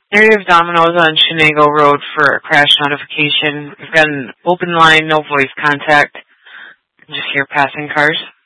Area of Domino's on Shenago Road for a crash notification. We've got an open line, no voice contact. Just hear passing cars.